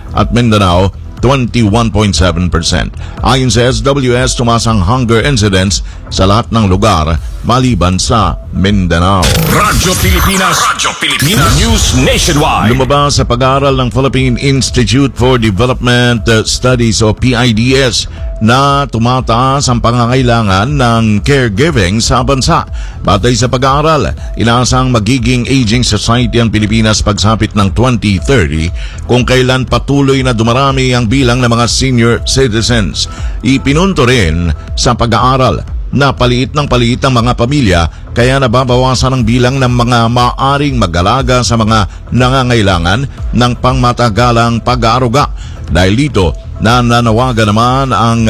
at Mindanao 21.7%. Ayon sa SWS, tumaas ang hunger incidence sa lahat ng lugar maliban sa Mindanao. Radyo Pilipinas News Nationwide. Lumabas sa pag-aaral ng Philippine Institute for Development Studies o PIDS na tumataas ang pangangailangan ng caregiving sa bansa. Batay sa pag-aaral, inaasang magiging aging society ang Pilipinas pagsapit ng 2030 kung kailan patuloy na dumarami ang bilang ng mga senior citizens. Ipinunto rin sa pag-aaral na paliit ng paliit ang mga pamilya kaya nababawasan ang bilang ng mga maaring mag-alaga sa mga nangangailangan ng pangmatagalang pag-aaruga. Dahil dito, nananawagan naman ang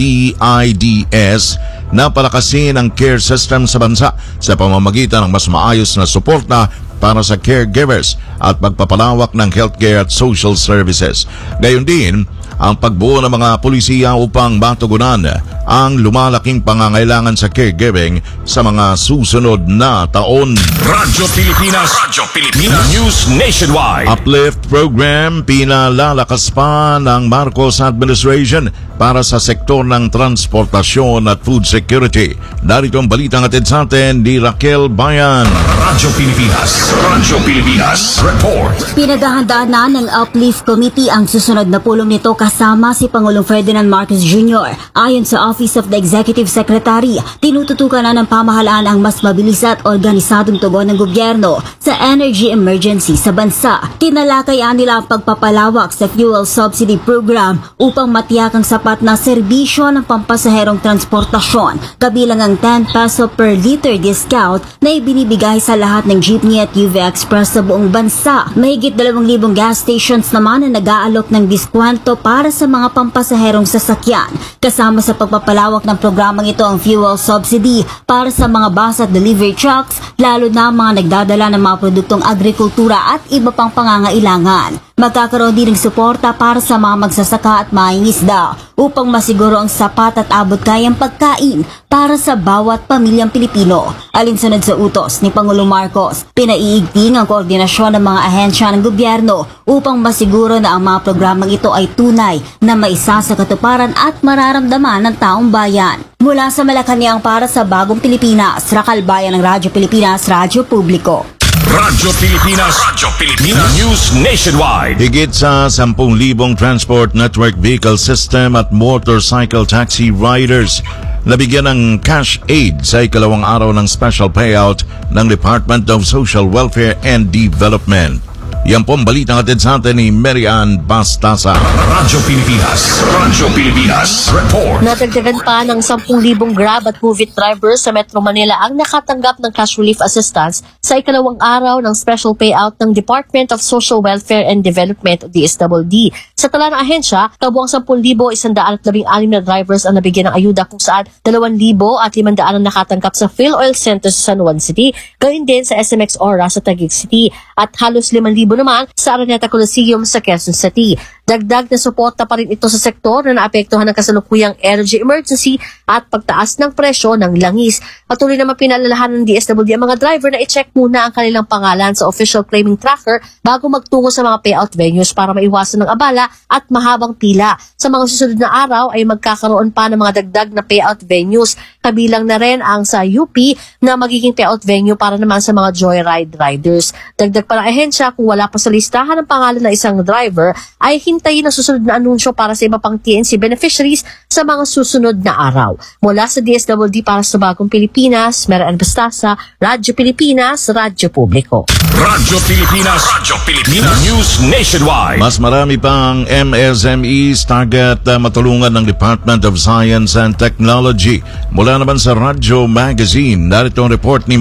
PIDS na palakasin ang care system sa bansa sa pamamagitan ng mas maayos na suporta para sa caregivers at pagpapalawak ng healthcare at social services. Gayon din, ang pagbuo ng mga pulisiya upang matugunan ang lumalaking pangangailangan sa caregiving sa mga susunod na taon. Radyo Pilipinas News Nationwide. Uplift Program pinalalakas pa ng Marcos Administration para sa sektor ng transportasyon at food security. Narito ang balitang atid sa atin ni Raquel Bayan. Radyo Pilipinas Report. Pinaghahandaan na ng Uplift Committee ang susunod na pulong nito kasama si Pangulong Ferdinand Marcos Jr. Ayon sa Office of the Executive Secretary, tinututukan na ng pamahalaan ang mas mabilis at organisadong tugon ng gobyerno sa energy emergency sa bansa. Tinalakayan nila ang pagpapalawak sa fuel subsidy program upang matiyak ang sapat na serbisyo ng pampasaherong transportasyon, kabilang ang 10 peso per liter discount na ibinibigay sa lahat ng jeepney at UV Express sa buong bansa. Mahigit 2,000 gas stations naman na nag-aalok ng diskwento para sa mga pampasaherong sasakyan. Kasama sa pagpapalawak ng programang ito ang fuel subsidy para sa mga bus at delivery trucks, lalo na mga nagdadala ng mga produktong agrikultura at iba pang pangangailangan. Magkakaroon din ng suporta para sa mga magsasaka at mangingisda upang masiguro ang sapat at abot kayang pagkain para sa bawat pamilyang Pilipino. Alinsunod sa utos ni Pangulong Marcos, pinaiigting ang koordinasyon ng mga ahensya ng gobyerno upang masiguro na ang mga programang ito ay tunay na maisa sa katuparan at mararamdaman ng taong bayan. Mula sa Malacanang para sa Bagong Pilipinas, Raquel Bayan ng Radyo Pilipinas, Radyo Publiko. Radyo Pilipinas News Nationwide. Higit sa 10,000 transport network vehicle system at motorcycle taxi riders nabigyan ng cash aid sa ikalawang araw ng special payout ng Department of Social Welfare and Development. Yan po ang balitang atid sa atin ni Mary Ann Bastasa. Radyo Pilipinas Report. Nadagdagan pa ng 10,000 Grab at Move It drivers sa Metro Manila ang nakatanggap ng cash relief assistance sa ikalawang araw ng special payout ng Department of Social Welfare and Development o DSWD. Sa tala ng ahensya, kabuang 10,116 na drivers ang nabigyan ng ayuda kung saan 2,500 ang nakatanggap sa PhilOil Center sa San Juan City, gayon din sa SMX Ora sa Taguig City at halos 5,000 naman sa Araneta Coliseum sa Quezon City. Dagdag na suporta pa rin ito sa sektor na naapektuhan ng kasalukuyang energy emergency at pagtaas ng presyo ng langis. Patuloy naman pinalalahanan ng DSWD ang mga driver na i-check muna ang kanilang pangalan sa official claiming tracker bago magtungo sa mga payout venues para maiwasan ng abala at mahabang pila. Sa mga susunod na araw ay magkakaroon pa ng mga dagdag na payout venues. Kabilang na rin ang sa UP na magiging payout venue para naman sa mga joyride riders. Dagdag pa ng ahensya, kung wala pa sa listahan ng pangalan ng isang driver, ay hintayin ang susunod na anunsyo para sa iba pang TNC beneficiaries sa mga susunod na araw. Mula sa DSWD para sa Bagong Pilipinas, Mary Ann Bastasa, Radyo Pilipinas, Radyo Publiko. Radyo Pilipinas News Nationwide. Mas marami pang MSMEs target matulungan ng Department of Science and Technology. Mula naman sa Radyo Magazine, narito ang report ni